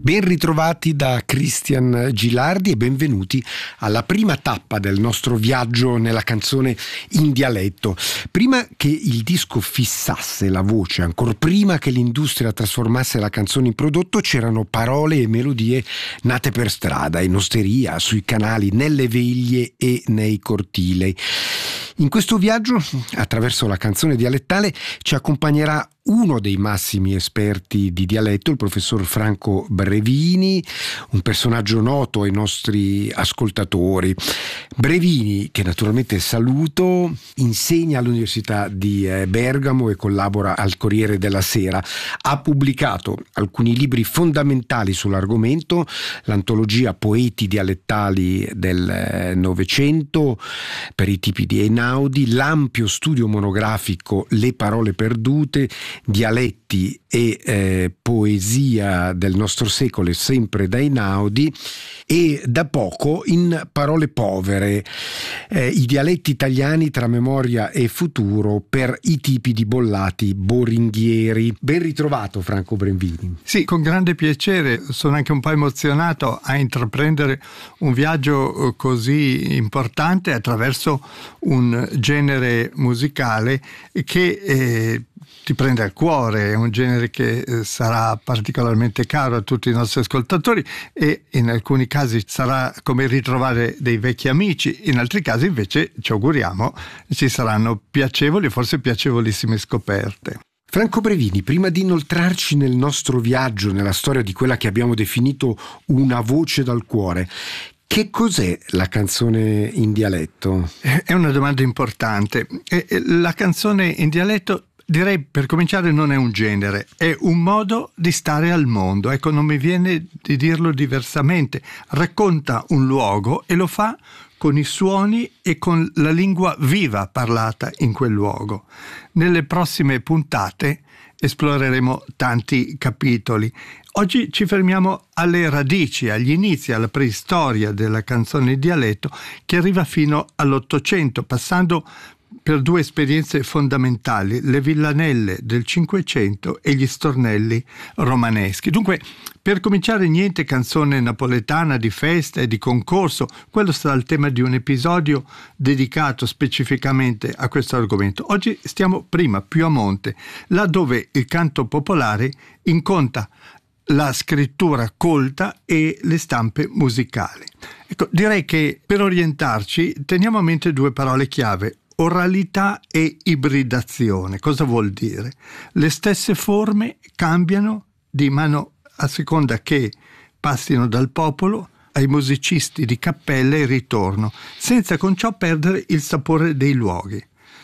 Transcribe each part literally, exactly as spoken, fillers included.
Ben ritrovati da Christian Gilardi e benvenuti alla prima tappa del nostro viaggio nella canzone in dialetto. Prima che il disco fissasse la voce, ancor prima che l'industria trasformasse la canzone in prodotto, c'erano parole e melodie nate per strada, in osteria, sui canali, nelle veglie e nei cortili. In questo viaggio, attraverso la canzone dialettale, ci accompagnerà uno dei massimi esperti di dialetto, il professor Franco Brevini, un personaggio noto ai nostri ascoltatori. Brevini, che naturalmente saluto, insegna all'Università di Bergamo e collabora al Corriere della Sera. Ha pubblicato alcuni libri fondamentali sull'argomento, l'antologia Poeti dialettali del Novecento per i tipi di Einaudi, l'ampio studio monografico Le parole perdute, dialetti e eh, poesia del nostro secolo, sempre da Einaudi, e da poco in Parole povere, eh, i dialetti italiani tra memoria e futuro per i tipi di bollati boringhieri. Ben ritrovato Franco Brevini. Sì, con grande piacere, sono anche un po' emozionato a intraprendere un viaggio così importante attraverso un genere musicale che eh, ti prende al cuore, è un genere che eh, sarà particolarmente caro a tutti i nostri ascoltatori e in alcuni casi sarà come ritrovare dei vecchi amici, in altri casi invece ci auguriamo ci saranno piacevoli, forse piacevolissime scoperte. Franco Brevini, prima di inoltrarci nel nostro viaggio, nella storia di quella che abbiamo definito una voce dal cuore, che cos'è la canzone in dialetto? È una domanda importante. La canzone in dialetto, direi, per cominciare, non è un genere, è un modo di stare al mondo. Ecco, non mi viene di dirlo diversamente. Racconta un luogo e lo fa con i suoni e con la lingua viva parlata in quel luogo. Nelle prossime puntate esploreremo tanti capitoli. Oggi ci fermiamo alle radici, agli inizi, alla preistoria della canzone in dialetto, che arriva fino all'Ottocento, passando per due esperienze fondamentali, le villanelle del Cinquecento e gli stornelli romaneschi. Dunque, per cominciare, niente canzone napoletana di festa e di concorso, quello sarà il tema di un episodio dedicato specificamente a questo argomento. Oggi stiamo prima, più a monte, là dove il canto popolare incontra la scrittura colta e le stampe musicali. Ecco, direi che per orientarci teniamo a mente due parole chiave: oralità e ibridazione. Cosa vuol dire? Le stesse forme cambiano di mano a seconda che passino dal popolo ai musicisti di cappella e ritorno, senza con ciò perdere il sapore dei luoghi.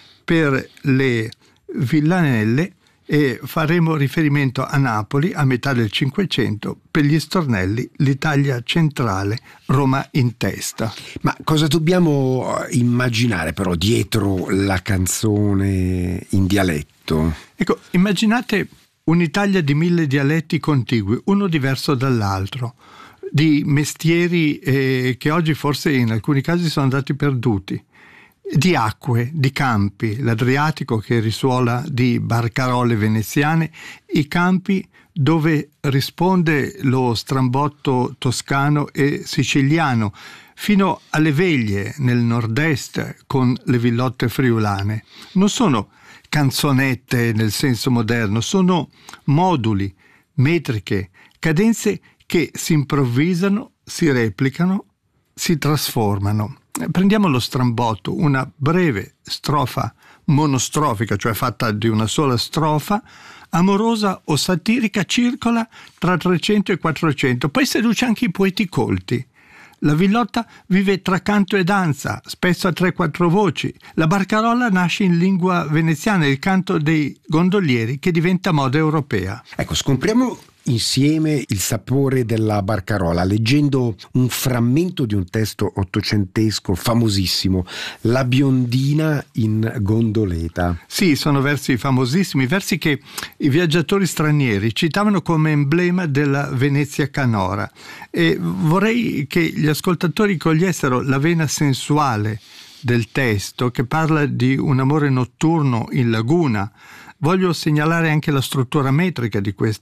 Per le villanelle e faremo riferimento a Napoli a metà del Cinquecento, per gli stornelli l'Italia centrale, Roma in testa. Ma cosa dobbiamo immaginare però dietro la canzone in dialetto? Ecco, immaginate un'Italia di mille dialetti contigui, uno diverso dall'altro, di mestieri eh, che oggi forse in alcuni casi sono andati perduti, di acque, di campi, l'Adriatico che risuola di barcarole veneziane, i campi dove risponde lo strambotto toscano e siciliano, fino alle veglie nel nord-est con le villotte friulane. Non sono canzonette nel senso moderno, sono moduli, metriche, cadenze che si improvvisano, si replicano, si trasformano. Prendiamo lo strambotto, una breve strofa monostrofica, cioè fatta di una sola strofa, amorosa o satirica, circola tra trecento e quattrocento, poi seduce anche i poeti colti. La villotta vive tra canto e danza, spesso a tre quattro voci. La barcarola nasce in lingua veneziana, il canto dei gondolieri che diventa moda europea. Ecco, scopriamo insieme il sapore della barcarola leggendo un frammento di un testo ottocentesco famosissimo, La biondina in gondoleta. Sì, sono versi famosissimi, versi che i viaggiatori stranieri citavano come emblema della Venezia canora, e vorrei che gli ascoltatori cogliessero la vena sensuale del testo, che parla di un amore notturno in laguna. Voglio segnalare anche la struttura metrica di questa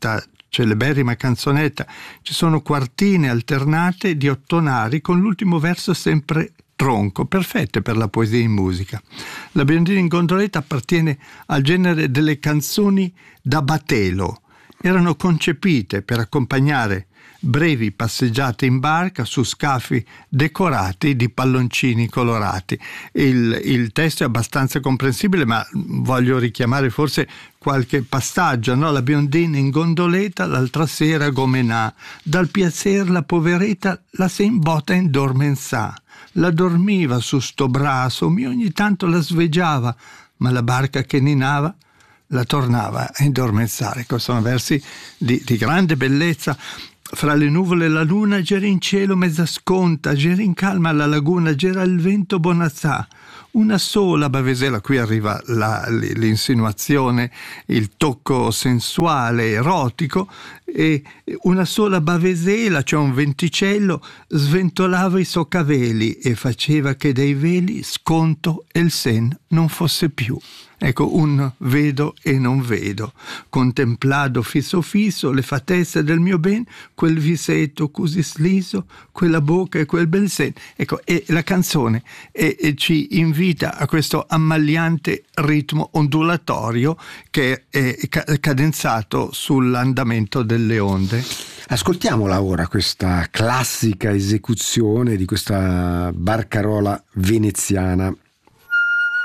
celeberrima canzonetta, ci sono quartine alternate di ottonari con l'ultimo verso sempre tronco, perfette per la poesia in musica. La biondina in gondoletta appartiene al genere delle canzoni da batelo. Erano concepite per accompagnare brevi passeggiate in barca su scafi decorati di palloncini colorati. Il, il testo è abbastanza comprensibile, ma voglio richiamare forse qualche passaggio, no? La biondina in gondoletta l'altra sera gomenà, dal piacer la poveretta la se in botta indormensà, la dormiva su sto braso, mi ogni tanto la sveggiava, ma la barca che ninava la tornava a indormensare. Questi sono versi di, di grande bellezza. Fra le nuvole e la luna gira in cielo mezza sconta, gira in calma la laguna, gira il vento bonazzà. Una sola bavesela, qui arriva la, l'insinuazione, il tocco sensuale, erotico, e una sola bavesela, cioè un venticello, sventolava i soccaveli e faceva che dei veli sconto e il sen non fosse più. Ecco, un vedo e non vedo, contemplado fisso fisso le fattezze del mio ben, quel visetto così sliso, quella bocca e quel bel sen. Ecco, e la canzone e, e ci invita a questo ammaliante ritmo ondulatorio che è cadenzato sull'andamento delle onde. Ascoltiamola ora, questa classica esecuzione di questa barcarola veneziana.